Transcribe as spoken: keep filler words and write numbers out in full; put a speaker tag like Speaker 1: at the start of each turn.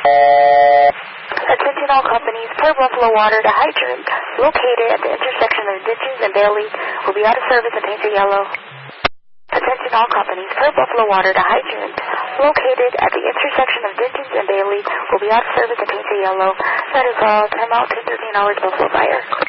Speaker 1: Attention all companies, per Buffalo Water, the hydrant located at the intersection of Ditches and Bailey will be out of service and painted yellow. Attention all companies, per Buffalo Water, the hydrant located at the intersection of Ditches and Bailey will be out of service and painted yellow. That is all. Time out, ten thirteen hours, Buffalo Fire.